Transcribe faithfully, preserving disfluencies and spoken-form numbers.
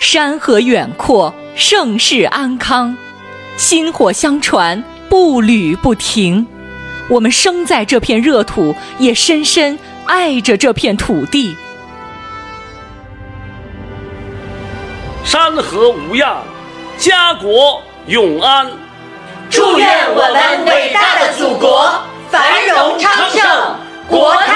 山河远阔，盛世安康，薪火相传，步履不停。我们生在这片热土，也深深爱着这片土地。 山河无恙，家国永安。 祝愿我们伟大的祖国繁荣昌盛，国